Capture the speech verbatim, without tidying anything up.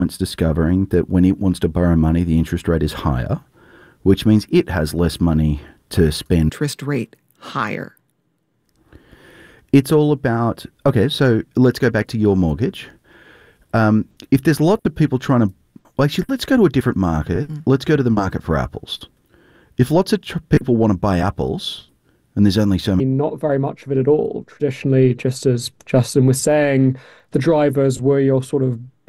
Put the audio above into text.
government's discovering that when it wants to borrow money, the interest rate is higher, which means it has less money to spend. Interest rate higher. It's all about, okay, so let's go back to your mortgage. Um, if there's lots of people trying to, well, actually, let's go to a different market. Mm. Let's go to the market for apples. If lots of tr- people want to buy apples, and there's only so many. Not very much of it at all. Traditionally, just as Justin was saying, the drivers were your sort of